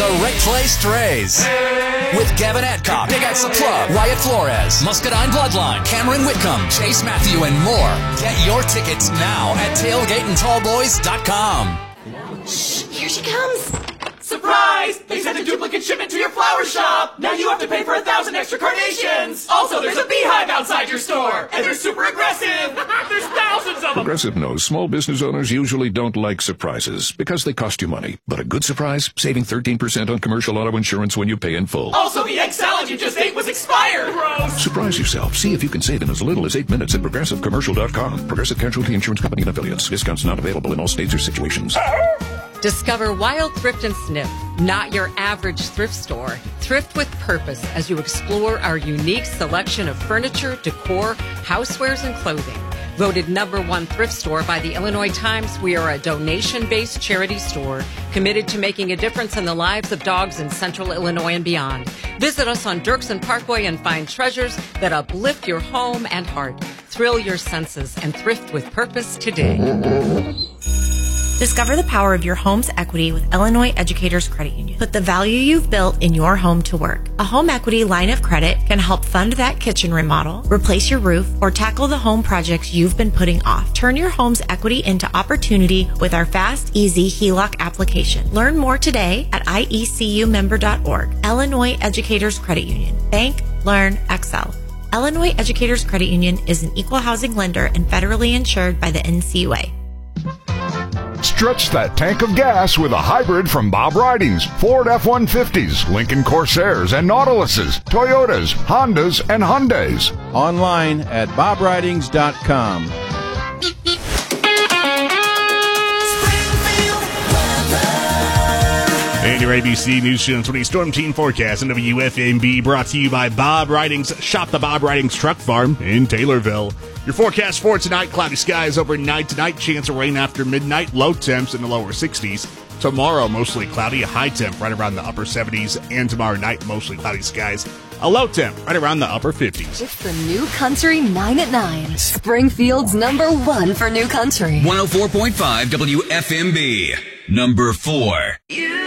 the right place strays. With Gavin Adcock, Big X the Plug, Wyatt Flores, Muscadine Bloodline, Cameron Whitcomb, Chase Matthew, and more. Get your tickets now at tailgateandtallboys.com. Shh, here she comes. Surprise! They sent a duplicate shipment to your flower shop! Now you have to pay for 1,000 extra carnations! Also, there's a beehive outside your store! And they're super aggressive! There's thousands of them! Progressive knows small business owners usually don't like surprises because they cost you money. But a good surprise? Saving 13% on commercial auto insurance when you pay in full. Also, the egg salad you just ate was expired! Gross! Surprise yourself. See if you can save in as little as 8 minutes at ProgressiveCommercial.com. Progressive Casualty Insurance Company and Affiliates. Discounts not available in all states or situations. Discover Wild Thrift and Sniff, not your average thrift store. Thrift with purpose as you explore our unique selection of furniture, decor, housewares, and clothing. Voted #1 thrift store by the Illinois Times, we are a donation-based charity store committed to making a difference in the lives of dogs in central Illinois and beyond. Visit us on Dirksen Parkway and find treasures that uplift your home and heart. Thrill your senses and thrift with purpose today. Discover the power of your home's equity with Illinois Educators Credit Union. Put the value you've built in your home to work. A home equity line of credit can help fund that kitchen remodel, replace your roof, or tackle the home projects you've been putting off. Turn your home's equity into opportunity with our fast, easy HELOC application. Learn more today at iecumember.org. Illinois Educators Credit Union. Bank, learn, excel. Illinois Educators Credit Union is an equal housing lender and federally insured by the NCUA. Stretch that tank of gas with a hybrid from Bob Ridings. Ford F-150s, Lincoln Corsairs and Nautiluses, Toyotas, Hondas, and Hyundais. Online at bobridings.com. And your ABC News Channel 20 Storm Team Forecast and WFMB brought to you by Bob Ridings. Shop the Bob Ridings Truck Farm in Taylorville. Your forecast for tonight, cloudy skies overnight tonight, chance of rain after midnight, low temps in the lower 60s. Tomorrow, mostly cloudy, a high temp right around the upper 70s. And tomorrow night, mostly cloudy skies, a low temp right around the upper 50s. It's the New Country 9 at 9. Springfield's #1 for New Country. 104.5 WFMB. Number 4.